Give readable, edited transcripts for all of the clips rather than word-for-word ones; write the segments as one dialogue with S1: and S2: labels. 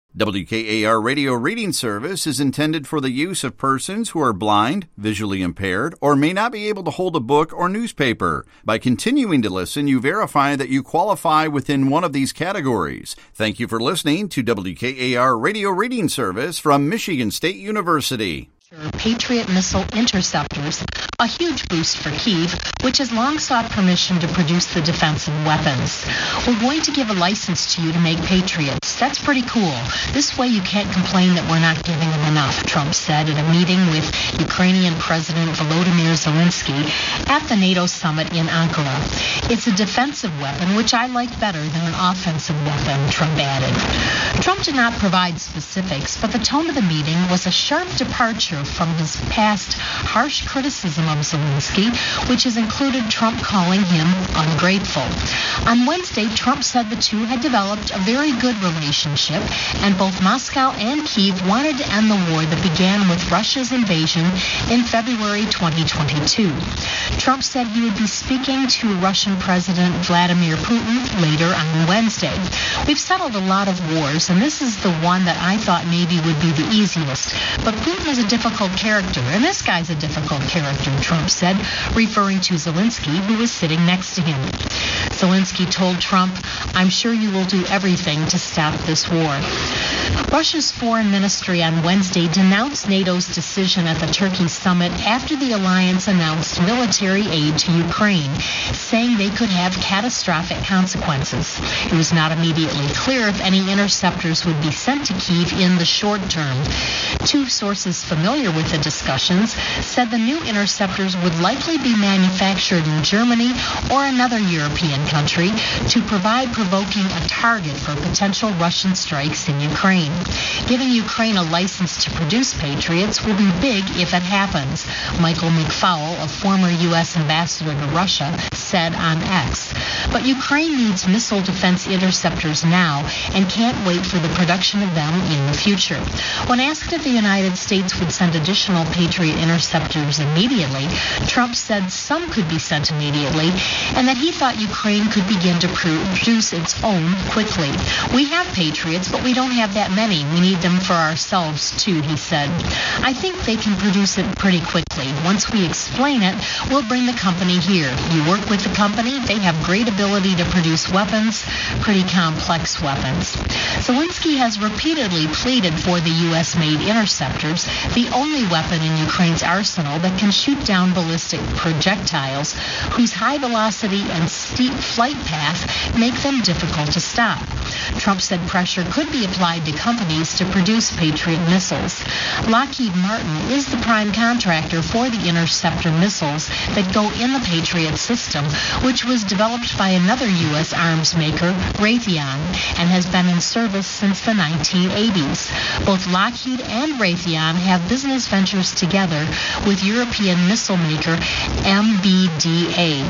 S1: WKAR Radio Reading Service is intended for the use of persons who are blind, visually impaired, or may not be able to hold a book or newspaper. By continuing to listen, you verify that you qualify within one of these categories. Thank you for listening to WKAR Radio Reading Service from Michigan State University.
S2: Patriot missile interceptors, a huge boost for Kyiv, which has long sought permission to produce the defensive weapons. We're going to give a license to you to make Patriots. That's pretty cool. This way you can't complain that we're not giving them enough, Trump said at a meeting with Ukrainian President Volodymyr Zelensky at the NATO summit in Ankara. It's a defensive weapon, which I like better than an offensive weapon, Trump added. Trump did not provide specifics, but the tone of the meeting was a sharp departure from his past harsh criticism of Zelensky, which has included Trump calling him ungrateful. On Wednesday, Trump said the two had developed a very good relationship, and both Moscow and Kyiv wanted to end the war that began with Russia's invasion in February 2022. Trump said he would be speaking to Russian President Vladimir Putin later on Wednesday. We've settled a lot of wars, and this is the one that I thought maybe would be the easiest. But Putin is a difficult character, and this guy's a difficult character, Trump said, referring to Zelensky, who was sitting next to him. Zelensky told Trump, "I'm sure you will do everything to stop this war." Russia's foreign ministry on Wednesday denounced NATO's decision at the Turkey summit after the alliance announced military aid to Ukraine, saying they could have catastrophic consequences. It was not immediately clear if any interceptors would be sent to Kyiv in the short term. Two sources familiar with the discussions said the new interceptors would likely be manufactured in Germany or another European country to provide provoking a target for potential Russian strikes in Ukraine. Giving Ukraine a license to produce Patriots will be big if it happens, Michael McFaul, a former U.S. ambassador to Russia, said on X. But Ukraine needs missile defense interceptors now and can't wait for the production of them in the future. When asked if the United States would send additional Patriot interceptors immediately, Trump said some could be sent immediately and that he thought Ukraine could begin to produce its own quickly. We have Patriots, but we don't have that many. We need them for ourselves, too, he said. I think they can produce it pretty quickly. Once we explain it, we'll bring the company here. You work with the company. They have great ability to produce weapons, pretty complex weapons. Zelensky has repeatedly pleaded for the U.S.-made interceptors, the only weapon in Ukraine's arsenal that can shoot down ballistic projectiles whose high velocity and steep flight path make them difficult to stop. Trump said pressure could be applied to companies to produce Patriot missiles. Lockheed Martin is the prime contractor for the interceptor missiles that go in the Patriot system, which was developed by another U.S. arms maker, Raytheon, and has been in service since the 1980s. Both Lockheed and Raytheon have business ventures together with European missile maker MBDA.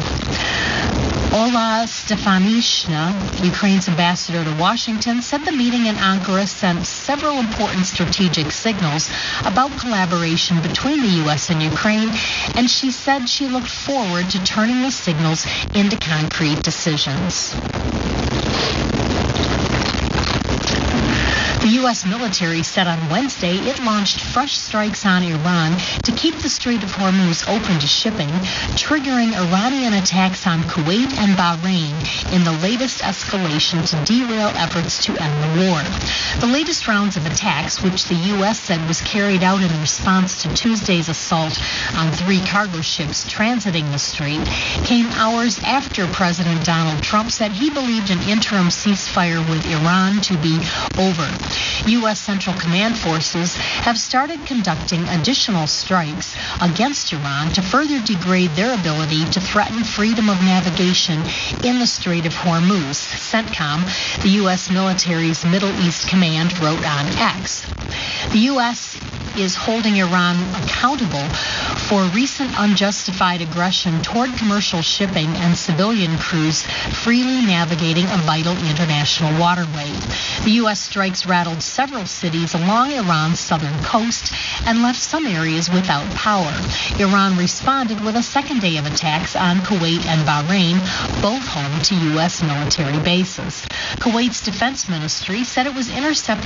S2: Ola Stefanishina, Ukraine's ambassador to Washington, said the meeting in Ankara sent several important strategic signals about collaboration between the U.S. and Ukraine, and she said she looked forward to turning the signals into concrete decisions. The U.S. military said on Wednesday it launched fresh strikes on Iran to keep the Strait of Hormuz open to shipping, triggering Iranian attacks on Kuwait and Bahrain in the latest escalation to derail efforts to end the war. The latest rounds of attacks, which the U.S. said was carried out in response to Tuesday's assault on 3 cargo ships transiting the strait, came hours after President Donald Trump said he believed an interim ceasefire with Iran to be over. U.S. Central Command forces have started conducting additional strikes against Iran to further degrade their ability to threaten freedom of navigation in the Strait of Hormuz, CENTCOM, the U.S. military's Middle East Command, wrote on X. The U.S. is holding Iran accountable for recent unjustified aggression toward commercial shipping and civilian crews freely navigating a vital international waterway. The U.S. strikes rattled several cities along Iran's southern coast and left some areas without power. Iran responded with a second day of attacks on Kuwait and Bahrain, both home to U.S. military bases. Kuwait's defense ministry said it was intercepting